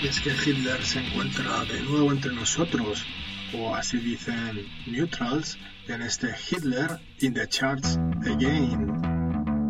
Y es que Hitler se encuentra de nuevo entre nosotros, o así dicen neutrals, en este Hitler in the Charts Again.